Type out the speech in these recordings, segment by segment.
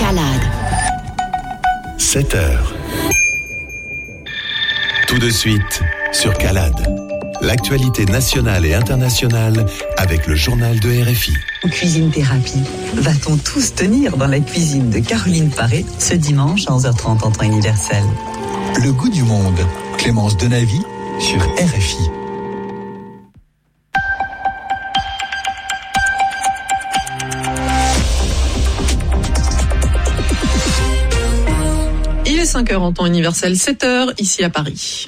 Calade. 7 heures. Tout de suite sur Calade. L'actualité nationale et internationale avec le journal de RFI. Cuisine thérapie. Va-t-on tous tenir dans la cuisine de Caroline Paré ce dimanche à 11h30 en temps universel? Le goût du monde. Clémence Denavy sur RFI. Il est 5h en temps universel, 7h ici à Paris.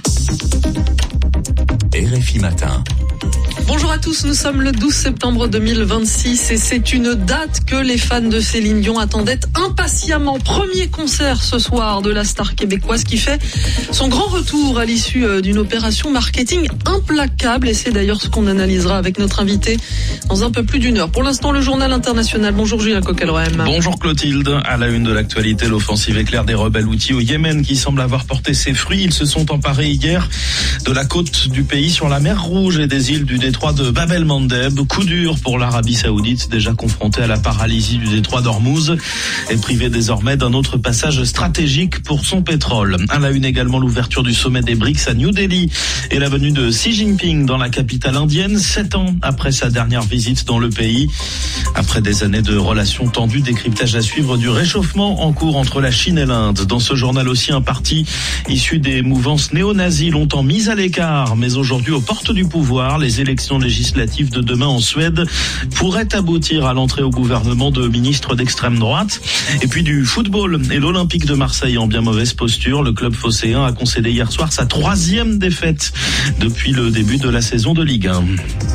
RFI Matin. Bonjour à tous, nous sommes le 12 septembre 2026 et c'est une date que les fans de Céline Dion attendaient impatiemment. Premier concert ce soir de la star québécoise qui fait son grand retour à l'issue d'une opération marketing implacable et c'est d'ailleurs ce qu'on analysera avec notre invité dans un peu plus d'une heure. Pour l'instant, le journal international. Bonjour Julien Coquelroem. Bonjour Clotilde. À la une de l'actualité, l'offensive éclair des rebelles Houthis au Yémen qui semble avoir porté ses fruits. Ils se sont emparés hier de la côte du pays sur la mer Rouge et des îles du détroit de Bab el-Mandeb. Coup dur pour l'Arabie Saoudite, déjà confrontée à la paralysie du détroit d'Ormuz et privée désormais d'un autre passage stratégique pour son pétrole. À la une également, l'ouverture du sommet des BRICS à New Delhi et la venue de Xi Jinping dans la capitale indienne, 7 ans après sa dernière visite dans le pays. Après des années de relations tendues, décryptage à suivre du réchauffement en cours entre la Chine et l'Inde. Dans ce journal aussi, un parti issu des mouvances néo-nazis longtemps mis à l'écart, mais aujourd'hui aux portes du pouvoir. Les élections législatives de demain en Suède pourraient aboutir à l'entrée au gouvernement de ministres d'extrême droite. Et puis du football et l'Olympique de Marseille en bien mauvaise posture. Le club phocéen a concédé hier soir sa 3e défaite depuis le début de la saison de Ligue 1.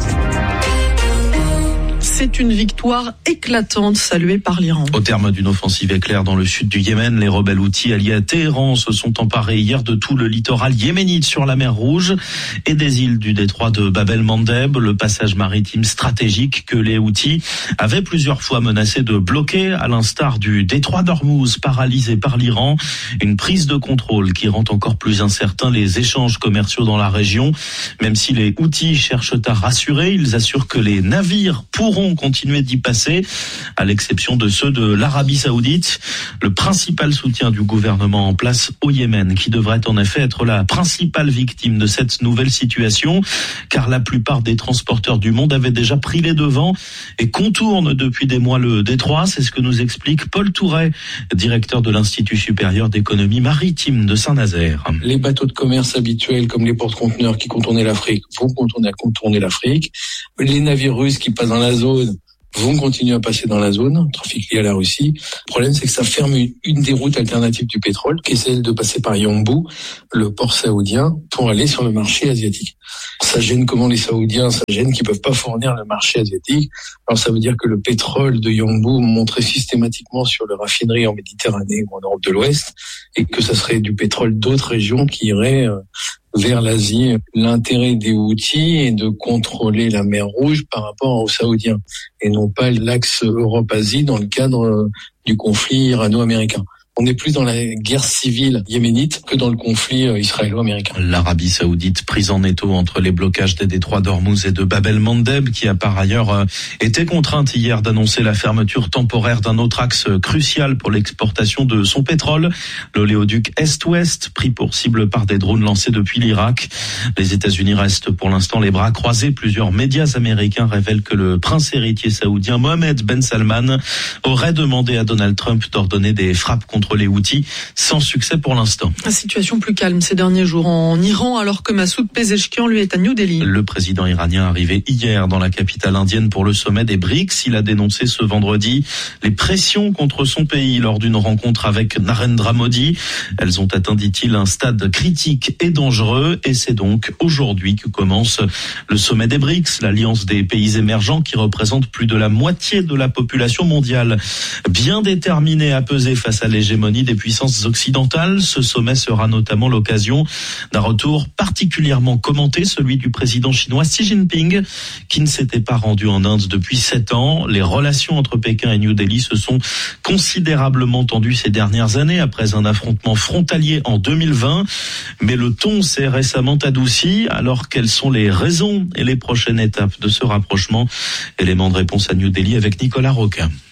C'est une victoire éclatante saluée par l'Iran. Au terme d'une offensive éclair dans le sud du Yémen, les rebelles Houthis alliés à Téhéran se sont emparés hier de tout le littoral yéménite sur la mer Rouge et des îles du détroit de Bab el-Mandeb, le passage maritime stratégique que les Houthis avaient plusieurs fois menacé de bloquer, à l'instar du détroit d'Ormuz paralysé par l'Iran. Une prise de contrôle qui rend encore plus incertains les échanges commerciaux dans la région. Même si les Houthis cherchent à rassurer, ils assurent que les navires pourront continuer d'y passer, à l'exception de ceux de l'Arabie Saoudite, le principal soutien du gouvernement en place au Yémen, qui devrait en effet être la principale victime de cette nouvelle situation, car la plupart des transporteurs du monde avaient déjà pris les devants et contournent depuis des mois le détroit. C'est ce que nous explique Paul Touret, directeur de l'Institut supérieur d'économie maritime de Saint-Nazaire. Les bateaux de commerce habituels comme les porte-conteneurs qui contournaient l'Afrique vont contourner l'Afrique. Les navires russes qui passent dans la zone vont continuer à passer dans la zone, trafic lié à la Russie. Le problème, c'est que ça ferme une des routes alternatives du pétrole, qui est celle de passer par Yanbu, le port saoudien, pour aller sur le marché asiatique. Ça gêne comment les Saoudiens? Ça gêne qu'ils peuvent pas fournir le marché asiatique. Alors ça veut dire que le pétrole de Yanbu monterait systématiquement sur les raffineries en Méditerranée ou en Europe de l'Ouest, et que ça serait du pétrole d'autres régions qui iraient vers l'Asie. L'intérêt des Houthis est de contrôler la mer Rouge par rapport aux Saoudiens et non pas l'axe Europe-Asie dans le cadre du conflit irano-américain. On est plus dans la guerre civile yéménite que dans le conflit israélo-américain. L'Arabie Saoudite prise en étau entre les blocages des détroits d'Ormuz et de Bab el-Mandeb, qui a par ailleurs été contrainte hier d'annoncer la fermeture temporaire d'un autre axe crucial pour l'exportation de son pétrole, l'oléoduc Est-Ouest, pris pour cible par des drones lancés depuis l'Irak. Les États-Unis restent pour l'instant les bras croisés. Plusieurs médias américains révèlent que le prince héritier saoudien Mohammed Ben Salman aurait demandé à Donald Trump d'ordonner des frappes contre les Houthis, sans succès pour l'instant. La situation plus calme ces derniers jours en Iran, alors que Massoud Pezeshkian, lui, est à New Delhi. Le président iranien arrivé hier dans la capitale indienne pour le sommet des BRICS. Il a dénoncé ce vendredi les pressions contre son pays lors d'une rencontre avec Narendra Modi. Elles ont atteint, dit-il, un stade critique et dangereux. Et c'est donc aujourd'hui que commence le sommet des BRICS, l'alliance des pays émergents qui représente plus de la moitié de la population mondiale. Bien déterminée à peser face à l'hégémonie des puissances occidentales, ce sommet sera notamment l'occasion d'un retour particulièrement commenté, celui du président chinois Xi Jinping, qui ne s'était pas rendu en Inde depuis 7 ans. Les relations entre Pékin et New Delhi se sont considérablement tendues ces dernières années après un affrontement frontalier en 2020. Mais le ton s'est récemment adouci. Alors quelles sont les raisons et les prochaines étapes de ce rapprochement? Élément de réponse à New Delhi avec Nicolas Roquin.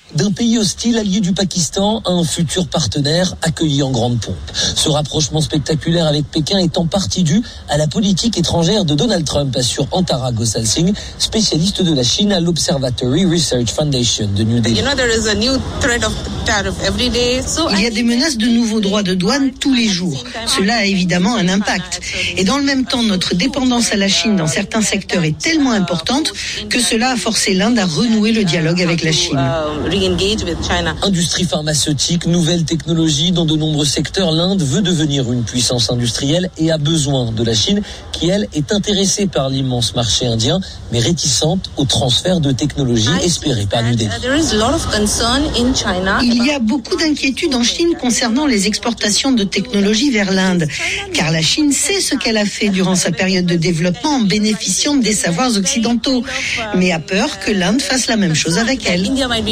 d'un pays hostile allié du Pakistan à un futur partenaire accueilli en grande pompe. Ce rapprochement spectaculaire avec Pékin est en partie dû à la politique étrangère de Donald Trump, assure Antara Gosal Singh, spécialiste de la Chine à l'Observatory Research Foundation de New Delhi. Il y a des menaces de nouveaux droits de douane tous les jours. Cela a évidemment un impact. Et dans le même temps, notre dépendance à la Chine dans certains secteurs est tellement importante que cela a forcé l'Inde à renouer le dialogue avec la Chine. Industrie pharmaceutique, nouvelles technologies, dans de nombreux secteurs, l'Inde veut devenir une puissance industrielle et a besoin de la Chine qui, elle, est intéressée par l'immense marché indien, mais réticente au transfert de technologies espérées par New Delhi. Il y a beaucoup d'inquiétudes en Chine concernant les exportations de technologies vers l'Inde, car la Chine sait ce qu'elle a fait durant sa période de développement en bénéficiant des savoirs occidentaux, mais a peur que l'Inde fasse la même chose avec elle.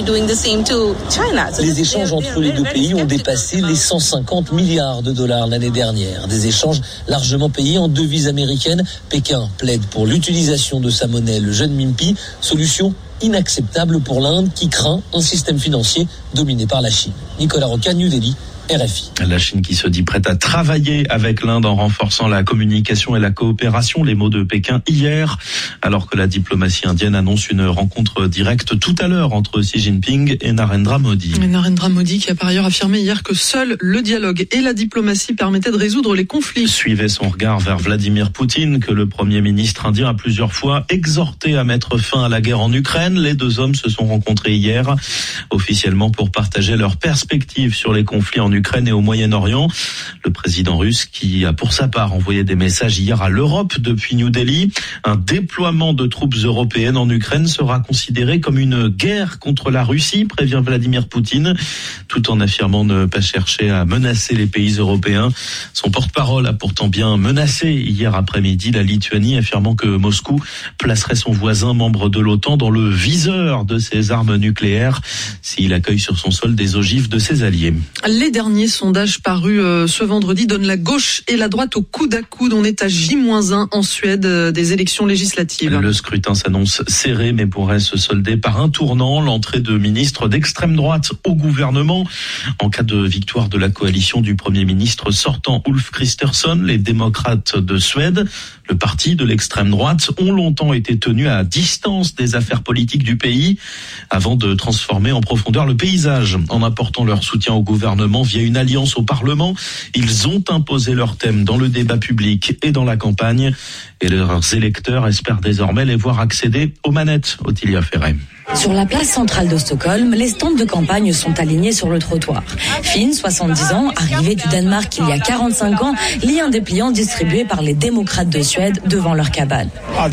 Les échanges entre les deux pays ont dépassé les 150 milliards de dollars l'année dernière. Des échanges largement payés en devises américaines. Pékin plaide pour l'utilisation de sa monnaie, le renminbi, solution inacceptable pour l'Inde qui craint un système financier dominé par la Chine. Nicolas Roca, New Delhi, RFI. La Chine qui se dit prête à travailler avec l'Inde en renforçant la communication et la coopération. Les mots de Pékin hier, alors que la diplomatie indienne annonce une rencontre directe tout à l'heure entre Xi Jinping et Narendra Modi. Narendra Modi qui a par ailleurs affirmé hier que seul le dialogue et la diplomatie permettaient de résoudre les conflits. Suivait son regard vers Vladimir Poutine, que le Premier ministre indien a plusieurs fois exhorté à mettre fin à la guerre en Ukraine. Les deux hommes se sont rencontrés hier, officiellement pour partager leurs perspectives sur les conflits en Ukraine et au Moyen-Orient. Le président russe qui a pour sa part envoyé des messages hier à l'Europe depuis New Delhi. Un déploiement de troupes européennes en Ukraine sera considéré comme une guerre contre la Russie, prévient Vladimir Poutine, tout en affirmant ne pas chercher à menacer les pays européens. Son porte-parole a pourtant bien menacé hier après-midi la Lituanie, affirmant que Moscou placerait son voisin membre de l'OTAN dans le viseur de ses armes nucléaires s'il accueille sur son sol des ogives de ses alliés. Les derniers sondages parus ce vendredi donnent la gauche et la droite au coude à coude. On est à J-1 en Suède des élections législatives. Le scrutin s'annonce serré mais pourrait se solder par un tournant, l'entrée de ministres d'extrême droite au gouvernement. En cas de victoire de la coalition du Premier ministre sortant Ulf Kristersson, les démocrates de Suède, le parti de l'extrême droite, ont longtemps été tenus à distance des affaires politiques du pays avant de transformer en profondeur le paysage en apportant leur soutien au gouvernement via une alliance au Parlement. Ils ont imposé leur thème dans le débat public et dans la campagne et leurs électeurs espèrent désormais les voir accéder aux manettes. Ottilia Ferret. Sur la place centrale de Stockholm, les stands de campagne sont alignés sur le trottoir. Finn, 70 ans, arrivé du Danemark il y a 45 ans, lit un dépliant distribué par les démocrates de Suède devant leur cabane.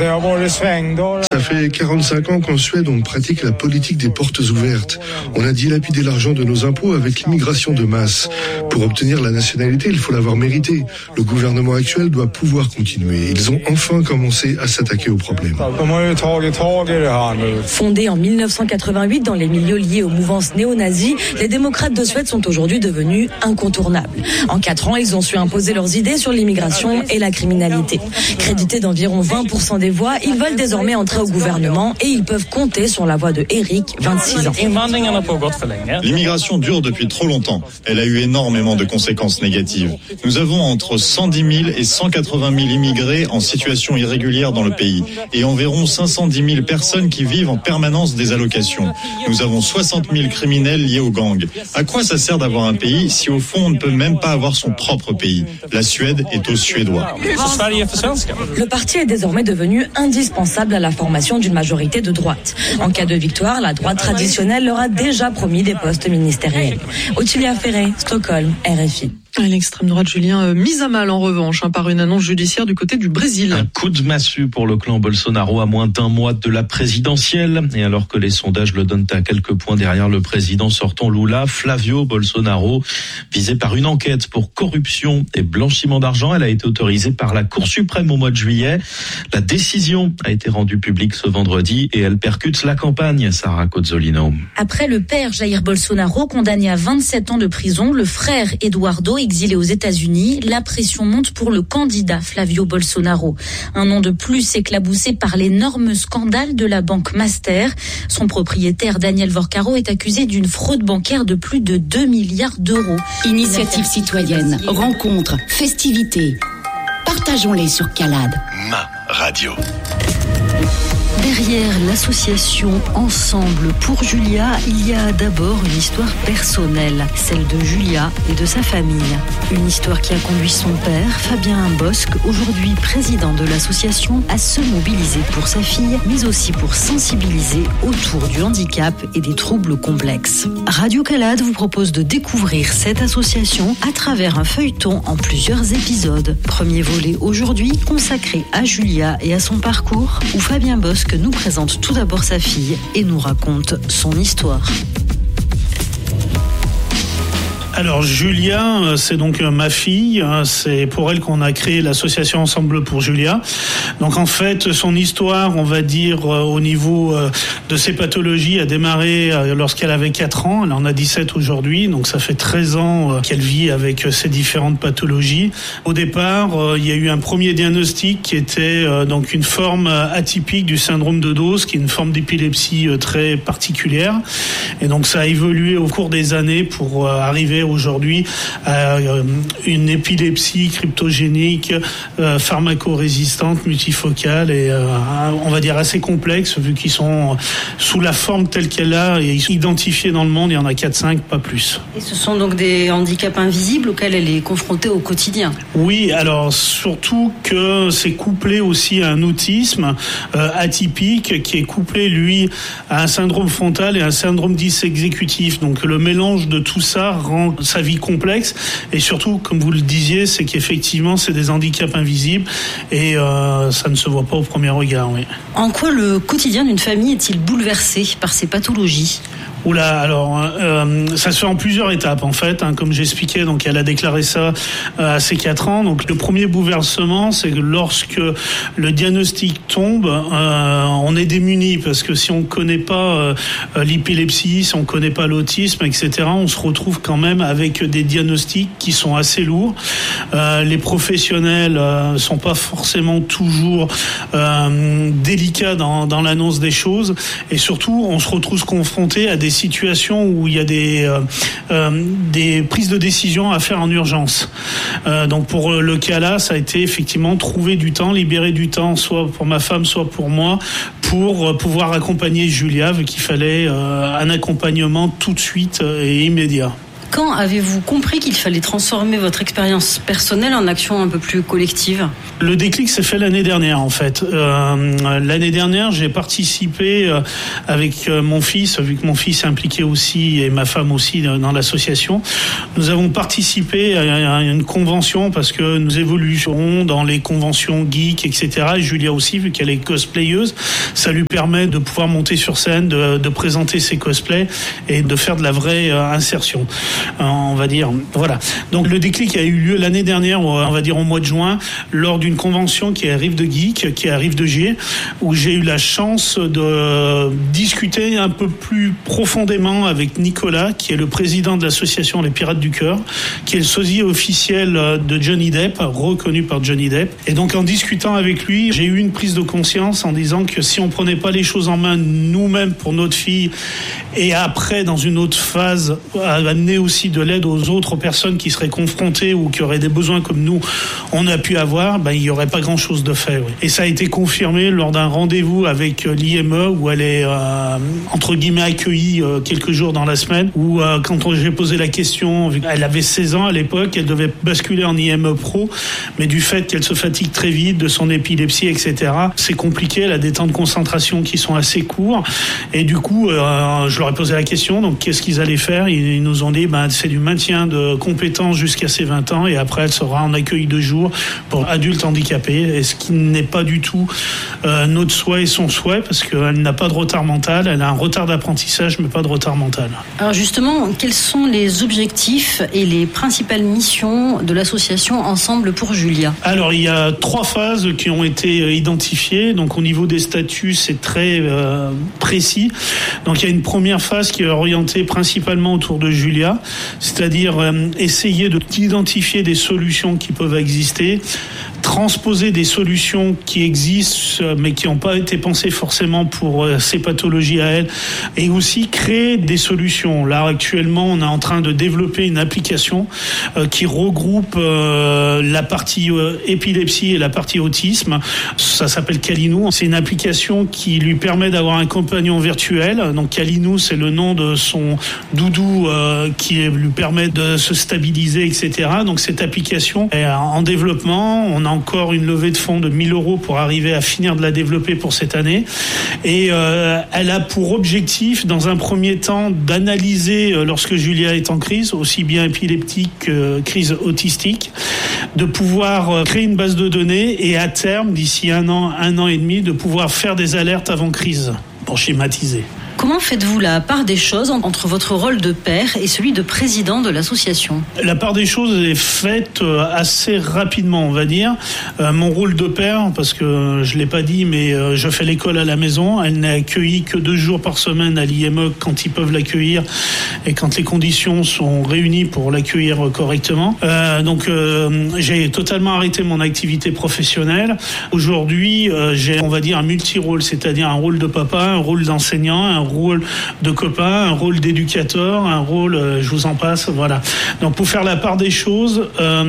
Ça fait 45 ans qu'en Suède, on pratique la politique des portes ouvertes. On a dilapidé l'argent de nos impôts avec l'immigration de masse. Pour obtenir la nationalité, il faut l'avoir mérité. Le gouvernement actuel doit pouvoir continuer. Ils ont enfin commencé à s'attaquer au problème. Fondé en 1988 dans les milieux liés aux mouvances néo-nazis, les démocrates de Suède sont aujourd'hui devenus incontournables. En 4 ans, ils ont su imposer leurs idées sur l'immigration et la criminalité. Crédités d'environ 20% des voix, ils veulent désormais entrer au gouvernement et ils peuvent compter sur la voix de Eric, 26 ans. L'immigration dure depuis trop longtemps. Elle a eu énormément de conséquences négatives. Nous avons entre 110 000 et 180 000 immigrés en situation irrégulière dans le pays et environ 510 000 personnes qui vivent en permanence des allocations. Nous avons 60 000 criminels liés aux gangs. À quoi ça sert d'avoir un pays si au fond on ne peut même pas avoir son propre pays? La Suède est aux Suédois. Le parti est désormais devenu indispensable à la formation d'une majorité de droite. En cas de victoire, la droite traditionnelle leur a déjà promis des postes ministériels. Ottilia Ferret, Stockholm, RFI. L'extrême droite, Julien, mise à mal en revanche par une annonce judiciaire du côté du Brésil. Un coup de massue pour le clan Bolsonaro à moins d'1 mois de la présidentielle. Et alors que les sondages le donnent à quelques points derrière le président sortant Lula, Flavio Bolsonaro, visé par une enquête pour corruption et blanchiment d'argent, elle a été autorisée par la Cour suprême au mois de juillet. La décision a été rendue publique ce vendredi et elle percute la campagne, Sarah Cozzolino. Après le père Jair Bolsonaro, condamné à 27 ans de prison, le frère Eduardo exilé aux États-Unis, la pression monte pour le candidat Flavio Bolsonaro. Un an de plus éclaboussé par l'énorme scandale de la banque Master. Son propriétaire Daniel Vorcaro est accusé d'une fraude bancaire de plus de 2 milliards d'euros. Initiative citoyenne, rencontres, festivités. Partageons-les sur Calade. Ma radio. Derrière l'association Ensemble pour Julia, il y a d'abord une histoire personnelle, celle de Julia et de sa famille. Une histoire qui a conduit son père, Fabien Bosque, aujourd'hui président de l'association, à se mobiliser pour sa fille, mais aussi pour sensibiliser autour du handicap et des troubles complexes. Radio Calade vous propose de découvrir cette association à travers un feuilleton en plusieurs épisodes. Premier volet aujourd'hui consacré à Julia et à son parcours, où Fabien Bosque nous présente tout d'abord sa fille et nous raconte son histoire. Alors Julia, c'est donc ma fille, c'est pour elle qu'on a créé l'association Ensemble pour Julia. Donc en fait, son histoire, on va dire au niveau de ses pathologies, a démarré lorsqu'elle avait 4 ans, elle en a 17 aujourd'hui, donc ça fait 13 ans qu'elle vit avec ces différentes pathologies. Au départ, il y a eu un premier diagnostic qui était donc une forme atypique du syndrome de Dose, qui est une forme d'épilepsie très particulière. Et donc ça a évolué au cours des années pour arriver aujourd'hui à une épilepsie cryptogénique, pharmacorésistante, multifocale et on va dire assez complexe vu qu'ils sont sous la forme telle qu'elle a et identifiés dans le monde, il y en a 4-5, pas plus. Et ce sont donc des handicaps invisibles auxquels elle est confrontée au quotidien? Oui, alors surtout que c'est couplé aussi à un autisme atypique qui est couplé lui à un syndrome frontal et un syndrome dysexécutif. Donc le mélange de tout ça rend sa vie complexe et surtout, comme vous le disiez, c'est qu'effectivement c'est des handicaps invisibles et ça ne se voit pas au premier regard. Oui. En quoi le quotidien d'une famille est-il bouleversé par ces pathologies ? Oula, alors ça se fait en plusieurs étapes en fait, comme j'expliquais. Donc elle a déclaré ça à ses 4 ans. Donc le premier bouleversement, c'est que lorsque le diagnostic tombe, on est démuni parce que si on connaît pas l'épilepsie, si on connaît pas l'autisme, etc., on se retrouve quand même avec des diagnostics qui sont assez lourds. Les professionnels sont pas forcément toujours délicats dans l'annonce des choses et surtout on se retrouve confronté à des situations où il y a des prises de décision à faire en urgence. Donc pour le cas là, ça a été effectivement trouver du temps, libérer du temps, soit pour ma femme, soit pour moi, pour pouvoir accompagner Julia, vu qu'il fallait un accompagnement tout de suite et immédiat. Quand avez-vous compris qu'il fallait transformer votre expérience personnelle en action un peu plus collective ? Le déclic s'est fait l'année dernière en fait. L'année dernière, j'ai participé avec mon fils, vu que mon fils est impliqué aussi et ma femme aussi dans l'association. Nous avons participé à une convention parce que nous évoluons dans les conventions geeks, etc. Et Julia aussi, vu qu'elle est cosplayeuse, ça lui permet de pouvoir monter sur scène, de présenter ses cosplays et de faire de la vraie insertion. On va dire, voilà. Donc le déclic a eu lieu l'année dernière, on va dire au mois de juin, lors d'une convention qui est à Rive de Geek, qui est à Rive de Gier, où j'ai eu la chance de discuter un peu plus profondément avec Nicolas, qui est le président de l'association Les Pirates du Cœur, qui est le sosie officiel de Johnny Depp, reconnu par Johnny Depp. Et donc en discutant avec lui, j'ai eu une prise de conscience en disant que si on prenait pas les choses en main nous-mêmes pour notre fille, et après dans une autre phase, amener aussi de l'aide aux autres personnes qui seraient confrontées ou qui auraient des besoins comme nous, on a pu avoir, il n'y aurait pas grand-chose de fait. Oui. Et ça a été confirmé lors d'un rendez-vous avec l'IME où elle est, entre guillemets, accueillie quelques jours dans la semaine, où quand j'ai posé la question, elle avait 16 ans à l'époque, elle devait basculer en IME Pro, mais du fait qu'elle se fatigue très vite de son épilepsie, etc., c'est compliqué, elle a des temps de concentration qui sont assez courts, et du coup, je leur ai posé la question, donc qu'est-ce qu'ils allaient faire ? Ils nous ont dit, c'est du maintien de compétences jusqu'à ses 20 ans et après elle sera en accueil de jour pour adultes handicapés, et ce qui n'est pas du tout notre souhait et son souhait parce qu'elle n'a pas de retard mental, elle a un retard d'apprentissage mais pas de retard mental. Alors justement, quels sont les objectifs et les principales missions de l'association Ensemble pour Julia ? Alors il y a 3 phases qui ont été identifiées, donc au niveau des statuts c'est très précis. Donc il y a une première phase qui est orientée principalement autour de Julia, c'est-à-dire essayer d'identifier des solutions qui peuvent exister, transposer des solutions qui existent mais qui n'ont pas été pensées forcément pour ces pathologies à elle, et aussi créer des solutions. Là actuellement on est en train de développer une application qui regroupe la partie épilepsie et la partie autisme. Ça s'appelle Kalinou. C'est une application qui lui permet d'avoir un compagnon virtuel. Donc Kalinou, c'est le nom de son doudou qui lui permet de se stabiliser, etc. Donc cette application est en développement. On a encore une levée de fonds de 1 000 € pour arriver à finir de la développer pour cette année. Et elle a pour objectif, dans un premier temps, d'analyser lorsque Julia est en crise, aussi bien épileptique que crise autistique, de pouvoir créer une base de données et à terme, d'ici 1 an et demi, de pouvoir faire des alertes avant crise, pour schématiser. Comment faites-vous la part des choses entre votre rôle de père et celui de président de l'association ? La part des choses est faite assez rapidement, on va dire. Mon rôle de père, parce que je l'ai pas dit, mais je fais l'école à la maison. Elle n'est accueillie que 2 jours par semaine à l'IME quand ils peuvent l'accueillir et quand les conditions sont réunies pour l'accueillir correctement. Donc j'ai totalement arrêté mon activité professionnelle. Aujourd'hui, j'ai, on va dire, un multi-rôle, c'est-à-dire un rôle de papa, un rôle d'enseignant, un rôle de copain, un rôle d'éducateur, un rôle, je vous en passe, voilà. Donc pour faire la part des choses,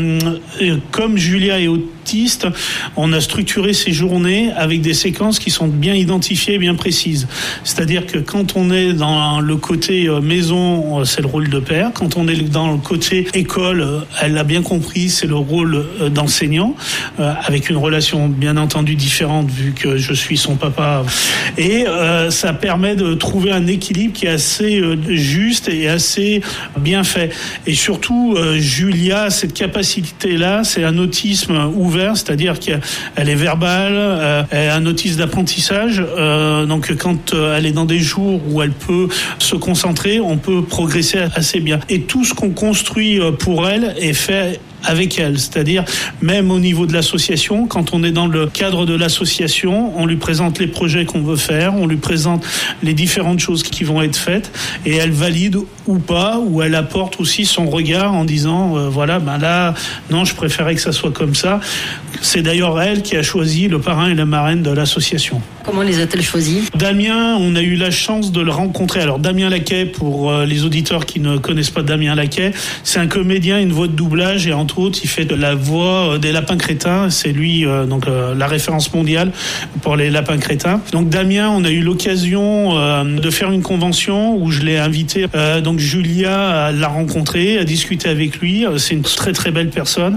comme Julia est autiste, on a structuré ces journées avec des séquences qui sont bien identifiées, bien précises. C'est-à-dire que quand on est dans le côté maison, c'est le rôle de père. Quand on est dans le côté école, elle l'a bien compris, c'est le rôle d'enseignant, avec une relation bien entendu différente vu que je suis son papa. Et ça permet de trouver un équilibre qui est assez juste et assez bien fait. Et surtout, Julia a cette capacité-là, c'est un autisme ouvert, c'est-à-dire qu'elle est verbale, elle a un autisme d'apprentissage. Donc quand elle est dans des jours où elle peut se concentrer, on peut progresser assez bien. Et tout ce qu'on construit pour elle est fait avec elle, c'est-à-dire même au niveau de l'association, quand on est dans le cadre de l'association, on lui présente les projets qu'on veut faire, on lui présente les différentes choses qui vont être faites et elle valide ou pas, ou elle apporte aussi son regard en disant voilà, ben là, non, je préférais que ça soit comme ça. C'est d'ailleurs elle qui a choisi le parrain et la marraine de l'association. Comment les a-t-elle choisis ? Damien, on a eu la chance de le rencontrer. Alors Damien Laquet, pour les auditeurs qui ne connaissent pas Damien Laquet, c'est un comédien, une voix de doublage, et entre autres, il fait de la voix des lapins crétins. C'est lui donc la référence mondiale pour les lapins crétins. Donc Damien, on a eu l'occasion de faire une convention où je l'ai invité. Donc Julia l'a rencontré, a discuté avec lui. C'est une très très belle personne.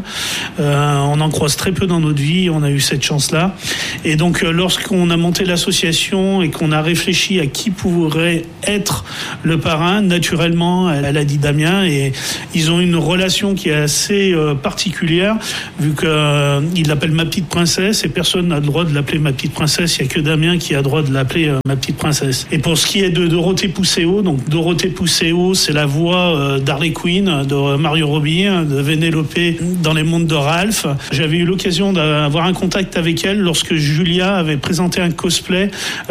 On en croise très peu dans notre vie. On a eu cette chance-là. Et donc lorsqu'on a monté l'association et qu'on a réfléchi à qui pourrait être le parrain, naturellement, elle a dit Damien, et ils ont une relation qui est assez particulière, vu qu'il l'appelle ma petite princesse, et personne n'a le droit de l'appeler ma petite princesse, il n'y a que Damien qui a le droit de l'appeler ma petite princesse. Et pour ce qui est de Dorothée Pousseau, donc Dorothée Pousseau, c'est la voix d'Harley Quinn, de Mario Robbie, de Vénélope dans Les Mondes de Ralph. J'avais eu l'occasion d'avoir un contact avec elle lorsque Julia avait présenté un cosplay,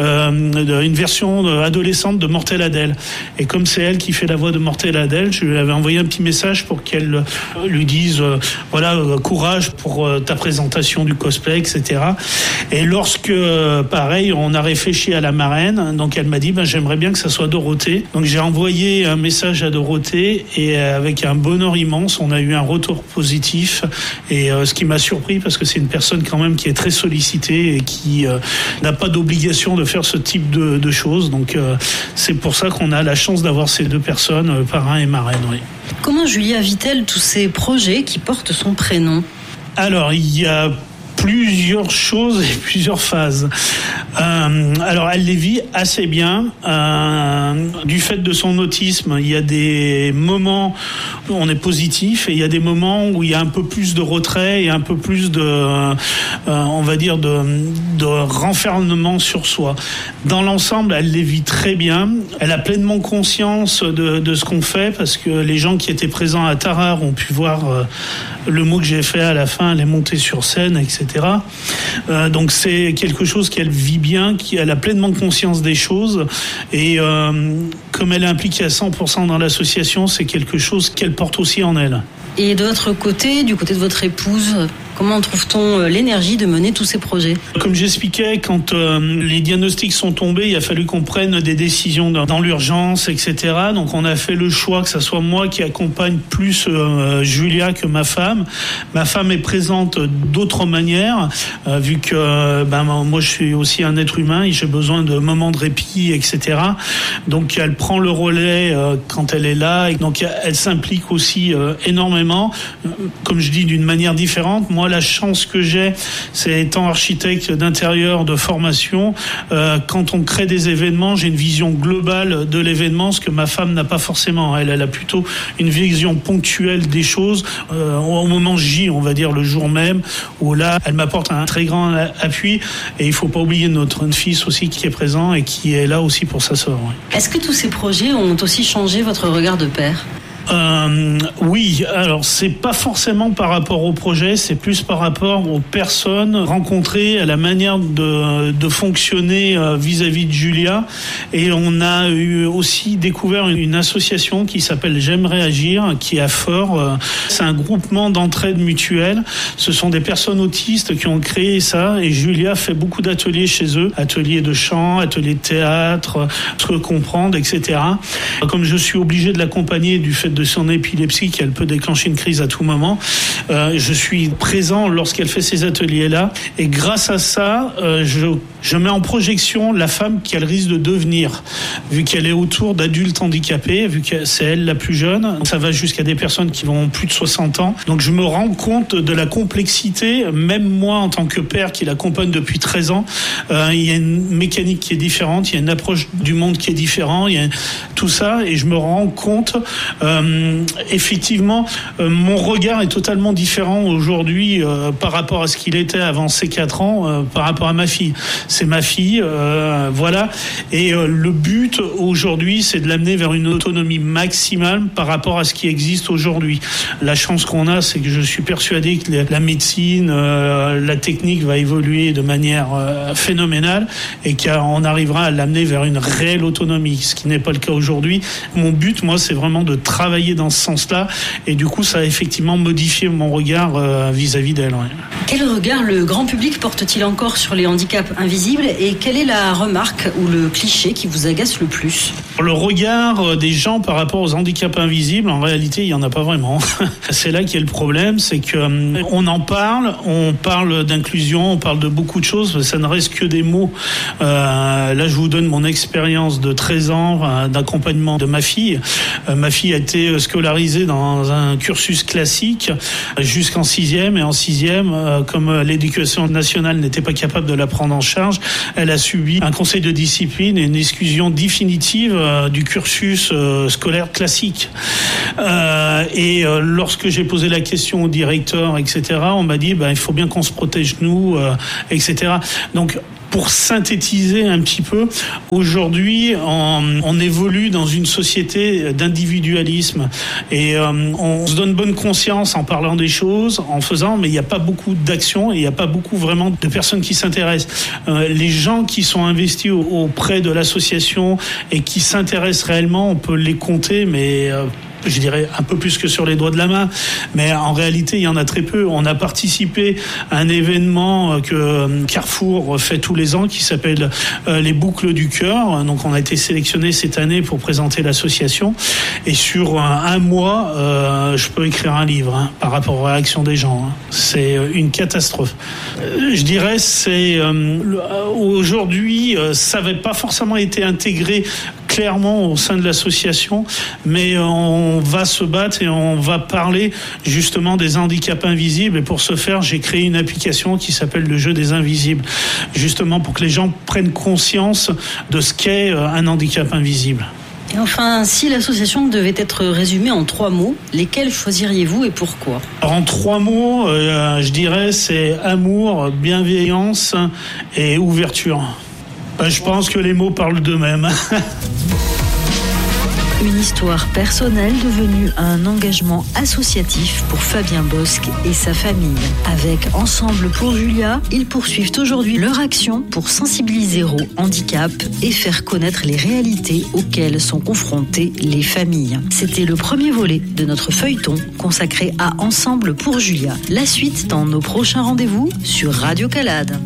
une version adolescente de Mortel Adèle. Et comme c'est elle qui fait la voix de Mortel Adèle, je lui avais envoyé un petit message pour qu'elle lui dise voilà, courage pour ta présentation du cosplay, etc. Et lorsque, pareil, on a réfléchi à la marraine, donc elle m'a dit j'aimerais bien que ça soit Dorothée. Donc j'ai envoyé un message à Dorothée, et avec un bonheur immense, on a eu un retour positif. Et ce qui m'a surpris, parce que c'est une personne quand même qui est très sollicitée et qui n'a pas d'obligation de faire ce type de choses. Donc c'est pour ça qu'on a la chance d'avoir ces 2 personnes, parrain et marraine. Oui. Comment Julia vit-elle tous ces projets qui portent son prénom ? Alors, il y a plusieurs choses et plusieurs phases. Alors, elle les vit assez bien. Du fait de son autisme, il y a des moments où on est positif et il y a des moments où il y a un peu plus de retrait et un peu plus de, on va dire, de renfermement sur soi. Dans l'ensemble, elle les vit très bien. Elle a pleinement conscience de ce qu'on fait, parce que les gens qui étaient présents à Tarare ont pu voir le mot que j'ai fait à la fin, elle est montée sur scène, etc. etc. Donc c'est quelque chose qu'elle vit bien, qu'elle a pleinement conscience des choses, et comme elle est impliquée à 100% dans l'association, c'est quelque chose qu'elle porte aussi en elle. Et de votre côté, du côté de votre épouse, comment trouve-t-on l'énergie de mener tous ces projets ? Comme j'expliquais, quand les diagnostics sont tombés, il a fallu qu'on prenne des décisions dans l'urgence, etc. Donc on a fait le choix que ça soit moi qui accompagne plus Julia que ma femme. Ma femme est présente d'autres manières, vu que moi je suis aussi un être humain et j'ai besoin de moments de répit, etc. Donc elle prend le relais quand elle est là, et donc elle s'implique aussi énormément. Comme je dis, d'une manière différente. Moi, la chance que j'ai, c'est étant architecte d'intérieur de formation, quand on crée des événements, j'ai une vision globale de l'événement, ce que ma femme n'a pas forcément. Elle a plutôt une vision ponctuelle des choses au moment J, on va dire le jour même, où là, elle m'apporte un très grand appui. Et il faut pas oublier notre fils aussi qui est présent et qui est là aussi pour sa sœur. Ouais. Est-ce que tous ces projets ont aussi changé votre regard de père ? Oui, alors c'est pas forcément par rapport au projet, c'est plus par rapport aux personnes rencontrées, à la manière de fonctionner vis-à-vis de Julia. Et on a aussi découvert une association qui s'appelle J'aime réagir, qui est à Fort. C'est un groupement d'entraide mutuelle. Ce sont des personnes autistes qui ont créé ça, et Julia fait beaucoup d'ateliers chez eux, ateliers de chant, ateliers de théâtre, se comprendre, etc. Comme je suis obligé de l'accompagner du fait de son épilepsie, qu'elle peut déclencher une crise à tout moment, je suis présent lorsqu'elle fait ces ateliers-là, et grâce à ça, je mets en projection la femme qu'elle risque de devenir, vu qu'elle est autour d'adultes handicapés, vu que c'est elle la plus jeune. Ça va jusqu'à des personnes qui vont plus de 60 ans. Donc je me rends compte de la complexité, même moi en tant que père qui l'accompagne depuis 13 ans, il y a une mécanique qui est différente, il y a une approche du monde qui est différente, il y a tout ça, et je me rends compte effectivement, mon regard est totalement différent aujourd'hui par rapport à ce qu'il était avant ces 4 ans, par rapport à ma fille. C'est ma fille, voilà. Et le but aujourd'hui, c'est de l'amener vers une autonomie maximale par rapport à ce qui existe aujourd'hui. La chance qu'on a, c'est que je suis persuadé que la médecine, la technique va évoluer de manière phénoménale, et qu'on arrivera à l'amener vers une réelle autonomie, ce qui n'est pas le cas aujourd'hui. Mon but, moi, c'est vraiment de travailler dans ce sens-là, et du coup ça a effectivement modifié mon regard vis-à-vis d'elle. Ouais. Quel regard le grand public porte-t-il encore sur les handicaps invisibles, et quelle est la remarque ou le cliché qui vous agace le plus ? Le regard des gens par rapport aux handicaps invisibles, en réalité il n'y en a pas vraiment. C'est là qu'il y a le problème, c'est qu'on en parle, on parle d'inclusion, on parle de beaucoup de choses, ça ne reste que des mots. Là je vous donne mon expérience de 13 ans d'accompagnement de ma fille. Ma fille a été scolarisée dans un cursus classique jusqu'en 6e, et en 6e, comme l'éducation nationale n'était pas capable de la prendre en charge, elle a subi un conseil de discipline et une exclusion définitive du cursus scolaire classique. Et lorsque j'ai posé la question au directeur, etc., on m'a dit il faut bien qu'on se protège nous, etc. Donc pour synthétiser un petit peu, aujourd'hui, on évolue dans une société d'individualisme, et on se donne bonne conscience en parlant des choses, en faisant, mais il n'y a pas beaucoup d'actions, et il n'y a pas beaucoup vraiment de personnes qui s'intéressent. Les gens qui sont investis auprès de l'association et qui s'intéressent réellement, on peut les compter, mais je dirais un peu plus que sur les doigts de la main, mais en réalité il y en a très peu. On a participé à un événement que Carrefour fait tous les ans qui s'appelle les Boucles du Cœur. Donc on a été sélectionné cette année pour présenter l'association, et sur un mois je peux écrire un livre par rapport aux réactions des gens. C'est une catastrophe. Je dirais aujourd'hui ça n'avait pas forcément été intégré clairement au sein de l'association, mais on va se battre et on va parler justement des handicaps invisibles, et pour ce faire j'ai créé une application qui s'appelle le jeu des invisibles, justement pour que les gens prennent conscience de ce qu'est un handicap invisible. Et enfin, si l'association devait être résumée en 3 mots, lesquels choisiriez-vous et pourquoi ? Alors, en 3 mots, je dirais c'est amour, bienveillance et ouverture. Je pense que les mots parlent d'eux-mêmes. Une histoire personnelle devenue un engagement associatif pour Fabien Bosque et sa famille. Avec Ensemble pour Julia, ils poursuivent aujourd'hui leur action pour sensibiliser au handicap et faire connaître les réalités auxquelles sont confrontées les familles. C'était le premier volet de notre feuilleton consacré à Ensemble pour Julia. La suite dans nos prochains rendez-vous sur Radio Calade.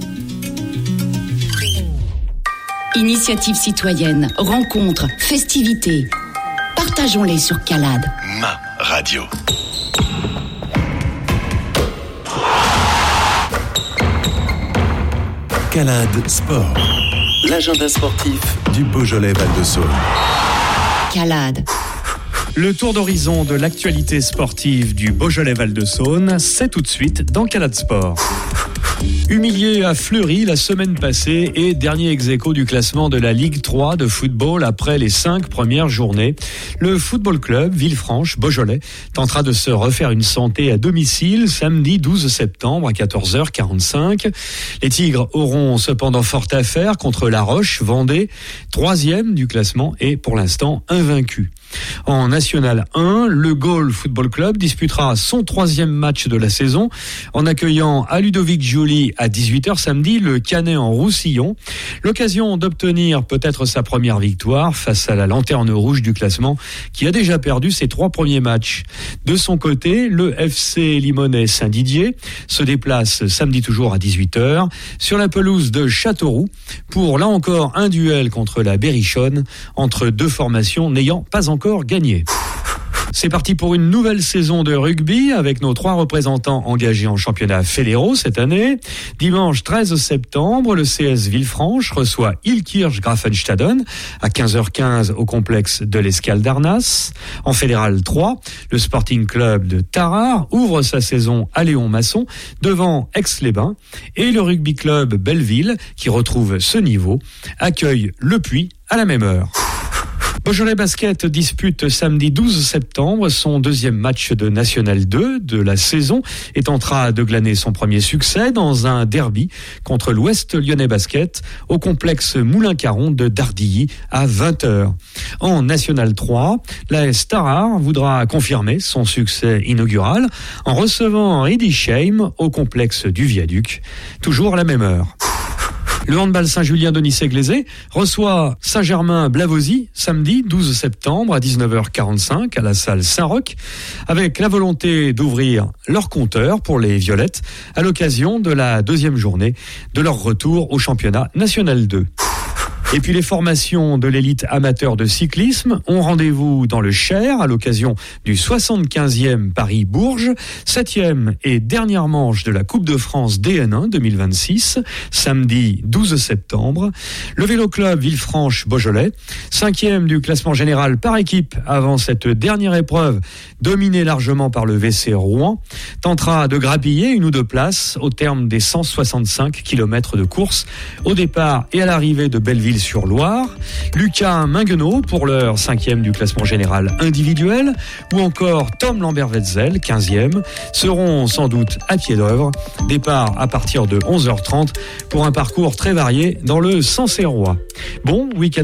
Initiative citoyenne, rencontres, festivités. Partageons-les sur Calade. Ma radio. Calade Sport. L'agenda sportif du Beaujolais Val-de-Saône. Calade. Le tour d'horizon de l'actualité sportive du Beaujolais Val-de-Saône, c'est tout de suite dans Calade Sport. Humilié à Fleury la semaine passée et dernier ex-aequo du classement de la Ligue 3 de football après les 5 premières journées, le football club Villefranche-Beaujolais tentera de se refaire une santé à domicile samedi 12 septembre à 14h45. Les Tigres auront cependant forte affaire contre La Roche-Vendée, 3e du classement et pour l'instant invaincu. En National 1, le Gaulle Football Club disputera son 3e match de la saison en accueillant à Ludovic-Joly à 18h samedi le Canet en Roussillon. L'occasion d'obtenir peut-être sa première victoire face à la lanterne rouge du classement qui a déjà perdu ses 3 premiers matchs. De son côté, le FC Limonest Saint-Didier se déplace samedi toujours à 18h sur la pelouse de Châteauroux pour là encore un duel contre la Berrichonne entre deux formations n'ayant pas encore gagné. C'est parti pour une nouvelle saison de rugby avec nos 3 représentants engagés en championnat fédéraux cette année. Dimanche 13 septembre, le CS Villefranche reçoit Ilkirch Grafenstaden à 15h15 au complexe de l'Escale d'Arnas. En fédéral 3, le Sporting Club de Tarare ouvre sa saison à Léon-Masson devant Aix-les-Bains et le Rugby Club Belleville, qui retrouve ce niveau, accueille Le Puy à la même heure. Beaujolais Basket dispute samedi 12 septembre son 2e match de National 2 de la saison et tentera de glaner son premier succès dans un derby contre l'Ouest Lyonnais Basket au complexe Moulin-Caron de Dardilly à 20h. En National 3, l'AS Tarare voudra confirmer son succès inaugural en recevant Riedisheim au complexe du Viaduc, toujours à la même heure. Le handball Saint-Julien Denis-Séglézé reçoit Saint-Germain-Blavozy samedi 12 septembre à 19h45 à la salle Saint-Roch avec la volonté d'ouvrir leur compteur pour les Violettes à l'occasion de la 2e journée de leur retour au championnat national 2. Et puis les formations de l'élite amateur de cyclisme ont rendez-vous dans le Cher à l'occasion du 75e Paris-Bourges, 7e et dernière manche de la Coupe de France DN1 2026, samedi 12 septembre. Le Vélo Club Villefranche-Beaujolais, 5e du classement général par équipe avant cette dernière épreuve, dominée largement par le VC Rouen, tentera de grappiller 1 ou 2 places au terme des 165 km de course au départ et à l'arrivée de Belleville-sur-Loire. Lucas Minguenot pour leur 5e du classement général individuel ou encore Tom Lambert-Wetzel, 15e, seront sans doute à pied d'œuvre. Départ à partir de 11h30 pour un parcours très varié dans le Sancerrois. Bon week-end